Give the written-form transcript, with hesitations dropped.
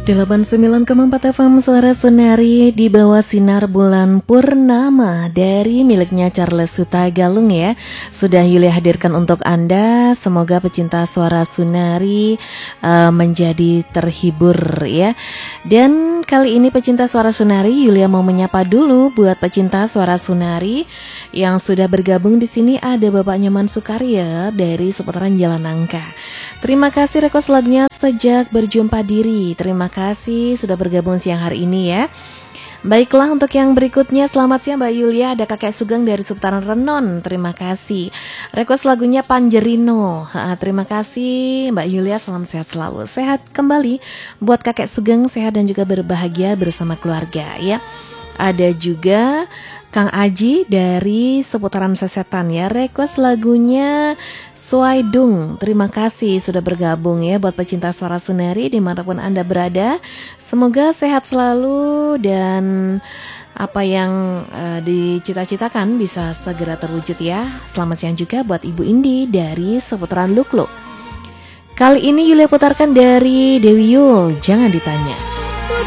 89,4 FM Suara Sunari di bawah sinar bulan purnama dari miliknya Charles Hutagalung ya. Sudah Yulia hadirkan untuk Anda. Semoga pecinta Suara Sunari menjadi terhibur ya. Dan kali ini pecinta Suara Sunari, Yulia mau menyapa dulu buat pecinta Suara Sunari yang sudah bergabung di sini. Ada Bapak Nyoman Sukarya dari seputaran Jalan Nangka. Terima kasih request lagunya Sejak Berjumpa Diri. Terima kasih sudah bergabung siang hari ini ya. Baiklah, untuk yang berikutnya selamat siang Mbak Yulia. Ada Kakek Sugeng dari seputaran Renon. Terima kasih. Request lagunya Panjerino. Terima kasih Mbak Yulia, salam sehat selalu. Sehat kembali buat Kakek Sugeng, sehat dan juga berbahagia bersama keluarga ya. Ada juga Kang Aji dari seputaran Sesetan ya. Request lagunya Swaidung. Terima kasih sudah bergabung ya buat pecinta Suara Sunari dimanapun Anda berada. Semoga sehat selalu dan apa yang dicita-citakan bisa segera terwujud ya. Selamat siang juga buat Ibu Indi dari seputaran Luklo. Kali ini Yulia putarkan dari Dewi Yul, Jangan Ditanya.